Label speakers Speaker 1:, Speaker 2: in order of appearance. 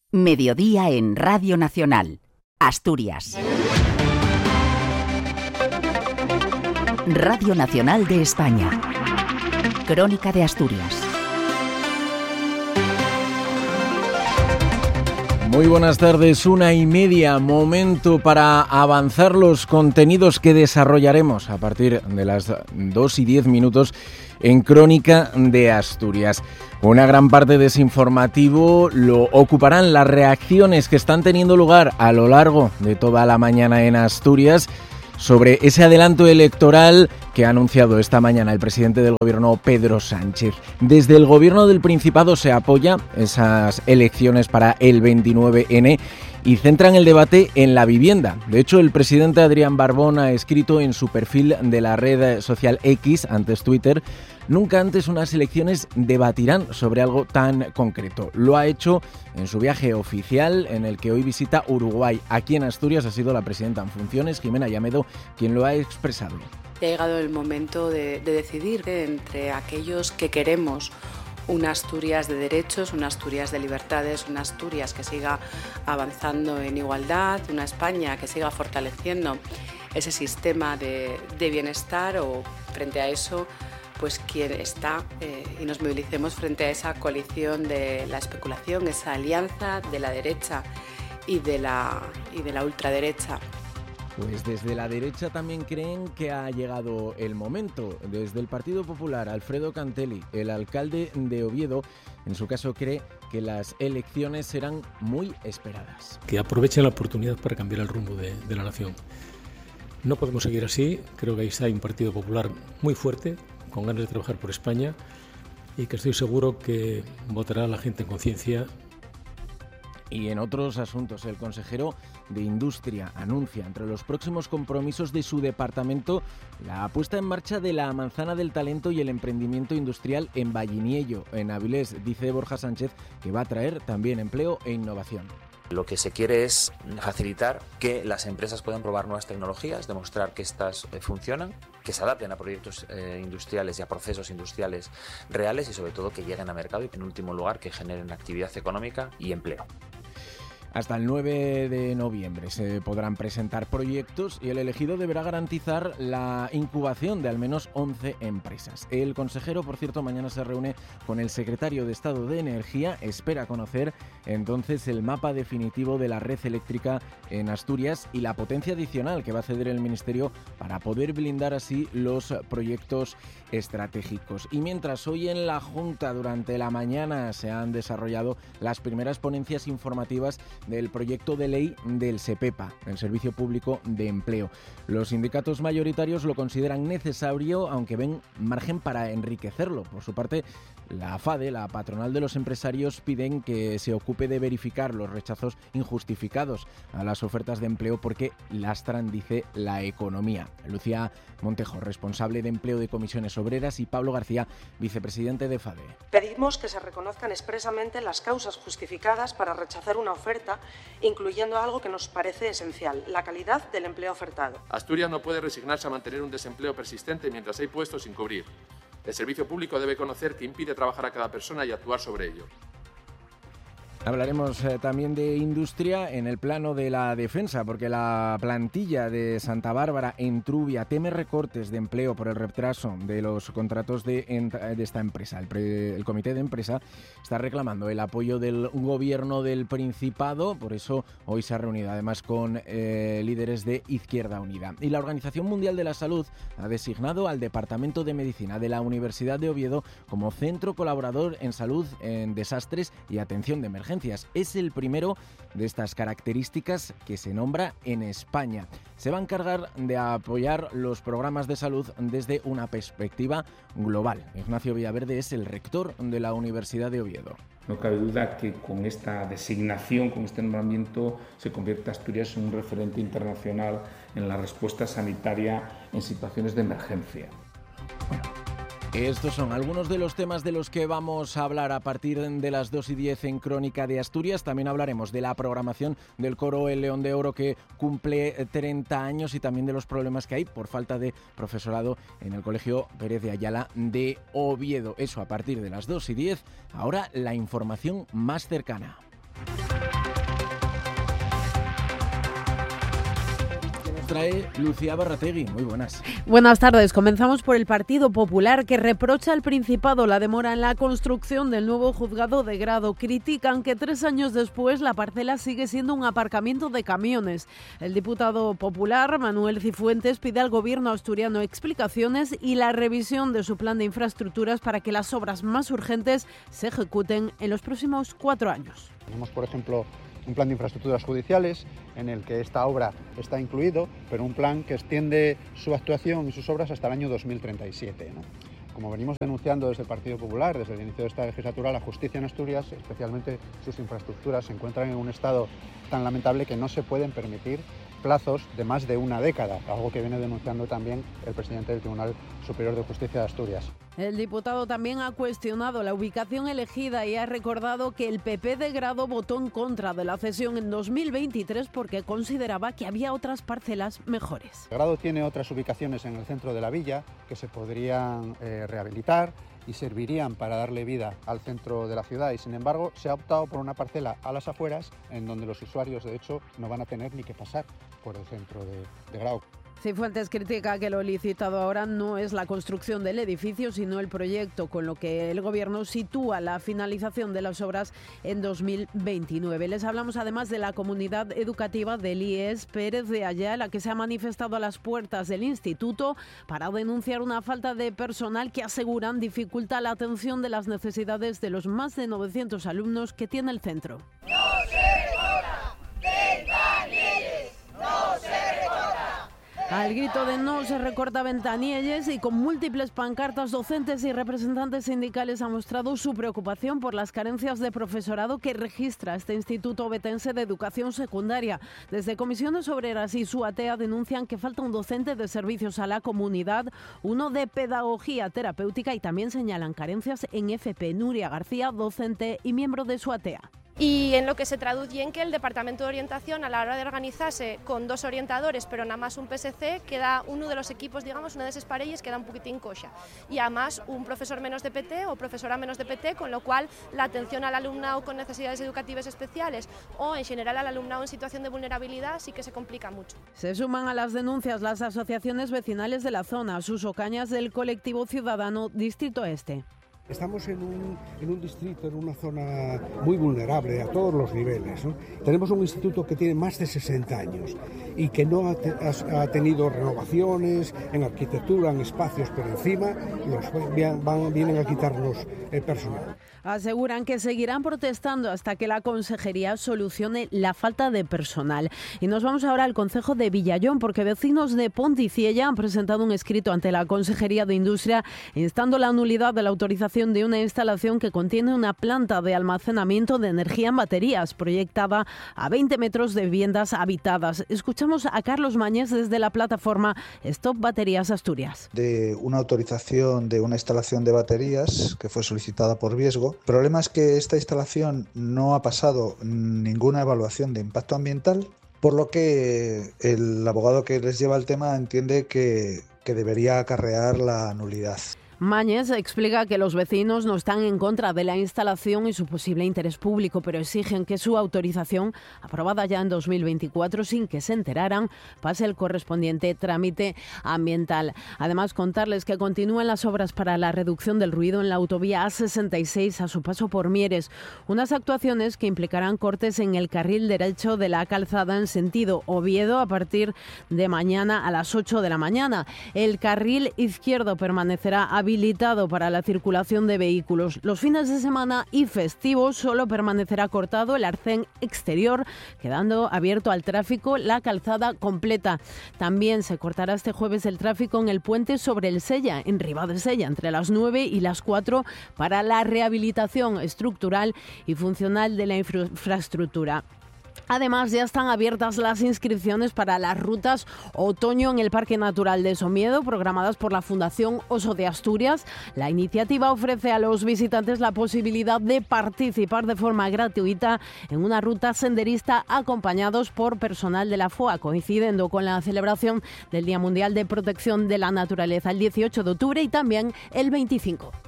Speaker 1: Mediodía en Radio Nacional, Asturias. Radio Nacional de España. Crónica de Asturias.
Speaker 2: Muy buenas tardes, 1:30, momento para avanzar los contenidos que desarrollaremos a partir de las 2:10 en Crónica de Asturias. Una gran parte de ese informativo lo ocuparán las reacciones que están teniendo lugar a lo largo de toda la mañana en Asturias sobre ese adelanto electoral que ha anunciado esta mañana el presidente del gobierno, Pedro Sánchez. Desde el gobierno del Principado se apoya esas elecciones para el 29N y centran el debate en la vivienda. De hecho, el presidente Adrián Barbón ha escrito en su perfil de la red social X, antes Twitter: nunca antes unas elecciones debatirán sobre algo tan concreto. Lo ha hecho en su viaje oficial, en el que hoy visita Uruguay. Aquí en Asturias ha sido la presidenta en funciones, Jimena Llamedo, quien lo ha expresado.
Speaker 3: Ha llegado el momento de decidir entre aquellos que queremos una Asturias de derechos, una Asturias de libertades, una Asturias que siga avanzando en igualdad, una España que siga fortaleciendo ese sistema de bienestar, o frente a eso, pues quien está y nos movilicemos frente a esa coalición de la especulación, esa alianza de la derecha y de la ultraderecha.
Speaker 2: Pues desde la derecha también creen que ha llegado el momento. Desde el Partido Popular, Alfredo Cantelli, el alcalde de Oviedo, en su caso cree que las elecciones serán muy esperadas.
Speaker 4: Que aprovechen la oportunidad para cambiar el rumbo de la nación. No podemos seguir así. Creo que ahí está un Partido Popular muy fuerte, con ganas de trabajar por España, y que estoy seguro que votará la gente en conciencia.
Speaker 2: Y en otros asuntos, el consejero de Industria anuncia entre los próximos compromisos de su departamento la puesta en marcha de la Manzana del Talento y el emprendimiento industrial en Valliniello, en Avilés. Dice Borja Sánchez que va a traer también empleo e innovación.
Speaker 5: Lo que se quiere es facilitar que las empresas puedan probar nuevas tecnologías, demostrar que estas funcionan, que se adapten a proyectos industriales y a procesos industriales reales, y sobre todo que lleguen a mercado y, en último lugar, que generen actividad económica y empleo.
Speaker 2: Hasta el 9 de noviembre se podrán presentar proyectos y el elegido deberá garantizar la incubación de al menos 11 empresas. El consejero, por cierto, mañana se reúne con el secretario de Estado de Energía. Espera conocer entonces el mapa definitivo de la red eléctrica en Asturias y la potencia adicional que va a ceder el Ministerio para poder blindar así los proyectos estratégicos. Y mientras hoy en la Junta durante la mañana se han desarrollado las primeras ponencias informativas del proyecto de ley del SEPEPA, el Servicio Público de Empleo. Los sindicatos mayoritarios lo consideran necesario, aunque ven margen para enriquecerlo. Por su parte, la FADE, la patronal de los empresarios, piden que se ocupe de verificar los rechazos injustificados a las ofertas de empleo porque lastran, dice, la economía. Lucía Montejo, responsable de empleo de Comisiones Obreras, y Pablo García, vicepresidente de FADE.
Speaker 6: Pedimos que se reconozcan expresamente las causas justificadas para rechazar una oferta, incluyendo algo que nos parece esencial: la calidad del empleo ofertado.
Speaker 7: Asturias no puede resignarse a mantener un desempleo persistente mientras hay puestos sin cubrir. El servicio público debe conocer qué impide trabajar a cada persona y actuar sobre ello.
Speaker 2: Hablaremos también de industria en el plano de la defensa, porque la plantilla de Santa Bárbara en Trubia teme recortes de empleo por el retraso de los contratos de esta empresa. El comité de empresa está reclamando el apoyo del gobierno del Principado, por eso hoy se ha reunido además con líderes de Izquierda Unida. Y la Organización Mundial de la Salud ha designado al Departamento de Medicina de la Universidad de Oviedo como centro colaborador en salud en desastres y atención de emergencia. Es el primero de estas características que se nombra en España. Se va a encargar de apoyar los programas de salud desde una perspectiva global. Ignacio Villaverde es el rector de la Universidad de Oviedo.
Speaker 8: No cabe duda que con esta designación, con este nombramiento, se convierte Asturias en un referente internacional en la respuesta sanitaria en situaciones de emergencia.
Speaker 2: Estos son algunos de los temas de los que vamos a hablar a partir de las 2:10 en Crónica de Asturias. También hablaremos de la programación del coro El León de Oro, que cumple 30 años, y también de los problemas que hay por falta de profesorado en el Colegio Pérez de Ayala de Oviedo. Eso a partir de las 2:10. Ahora la información más cercana. trae Lucía Barrategui. Muy buenas.
Speaker 9: Buenas tardes. Comenzamos por el Partido Popular, que reprocha al Principado la demora en la construcción del nuevo juzgado de Grado. Critican que 3 años después la parcela sigue siendo un aparcamiento de camiones. El diputado popular, Manuel Cifuentes, pide al gobierno asturiano explicaciones y la revisión de su plan de infraestructuras para que las obras más urgentes se ejecuten en los próximos 4 años.
Speaker 10: Tenemos, por ejemplo, un plan de infraestructuras judiciales en el que esta obra está incluido, pero un plan que extiende su actuación y sus obras hasta el año 2037, ¿no? Como venimos denunciando desde el Partido Popular, desde el inicio de esta legislatura, la justicia en Asturias, especialmente sus infraestructuras, se encuentran en un estado tan lamentable que no se pueden permitir plazos de más de una década, algo que viene denunciando también el presidente del Tribunal Superior de Justicia de Asturias.
Speaker 9: El diputado también ha cuestionado la ubicación elegida y ha recordado que el PP de Grado votó en contra de la cesión en 2023 porque consideraba que había otras parcelas mejores.
Speaker 10: Grado tiene otras ubicaciones en el centro de la villa que se podrían rehabilitar y servirían para darle vida al centro de la ciudad, y sin embargo se ha optado por una parcela a las afueras en donde los usuarios de hecho no van a tener ni que pasar por el centro de Grado.
Speaker 9: Cifuentes critica que lo licitado ahora no es la construcción del edificio, sino el proyecto, con lo que el Gobierno sitúa la finalización de las obras en 2029. Les hablamos además de la comunidad educativa del IES Pérez de Ayala, que se ha manifestado a las puertas del instituto para denunciar una falta de personal que aseguran dificulta la atención de las necesidades de los más de 900 alumnos que tiene el centro.
Speaker 11: ¡No se recorta! ¡Ventanilles! ¡No se recorta!
Speaker 9: Al grito de no se recorta Ventanielles y con múltiples pancartas, docentes y representantes sindicales han mostrado su preocupación por las carencias de profesorado que registra este Instituto Ovetense de Educación Secundaria. Desde Comisiones Obreras y SUATEA denuncian que falta un docente de servicios a la comunidad, uno de pedagogía terapéutica, y también señalan carencias en FP. Nuria García, docente y miembro de SUATEA.
Speaker 12: Y en lo que se traduce en que el Departamento de Orientación, a la hora de organizarse con 2 orientadores, pero nada más un PSC, queda uno de los equipos, digamos, una de esas parellas queda un poquitín coxa. Y además un profesor menos de PT o profesora menos de PT, con lo cual la atención al alumnado con necesidades educativas especiales o en general al alumnado en situación de vulnerabilidad sí que se complica mucho.
Speaker 9: Se suman a las denuncias las asociaciones vecinales de la zona. Suso Cañas, del colectivo ciudadano Distrito Este.
Speaker 13: Estamos en un distrito, en una zona muy vulnerable a todos los niveles, ¿no? Tenemos un instituto que tiene más de 60 años y que no ha tenido renovaciones en arquitectura, en espacios, pero encima vienen a quitarnos el personal.
Speaker 9: Aseguran que seguirán protestando hasta que la Consejería solucione la falta de personal. Y nos vamos ahora al concejo de Villallón, porque vecinos de Ponticiella han presentado un escrito ante la Consejería de Industria instando la nulidad de la autorización de una instalación que contiene una planta de almacenamiento de energía en baterías proyectada a 20 metros de viviendas habitadas. Escuchamos a Carlos Mañez desde la plataforma Stop Baterías Asturias.
Speaker 14: De una autorización de una instalación de baterías que fue solicitada por Viesgo. El problema es que esta instalación no ha pasado ninguna evaluación de impacto ambiental, por lo que el abogado que les lleva el tema entiende que debería acarrear la nulidad.
Speaker 9: Mañez explica que los vecinos no están en contra de la instalación y su posible interés público, pero exigen que su autorización, aprobada ya en 2024 sin que se enteraran, pase el correspondiente trámite ambiental. Además, contarles que continúan las obras para la reducción del ruido en la autovía A66 a su paso por Mieres, unas actuaciones que implicarán cortes en el carril derecho de la calzada en sentido Oviedo a partir de mañana a las 8 de la mañana. El carril izquierdo permanecerá habilitado para la circulación de vehículos. Los fines de semana y festivos solo permanecerá cortado el arcén exterior, quedando abierto al tráfico la calzada completa. También se cortará este jueves el tráfico en el puente sobre el Sella, en Ribadesella, entre las 9 y las 4, para la rehabilitación estructural y funcional de la infraestructura. Además, ya están abiertas las inscripciones para las rutas otoño en el Parque Natural de Somiedo, programadas por la Fundación Oso de Asturias. La iniciativa ofrece a los visitantes la posibilidad de participar de forma gratuita en una ruta senderista acompañados por personal de la FOA, coincidiendo con la celebración del Día Mundial de Protección de la Naturaleza el 18 de octubre y también el 25.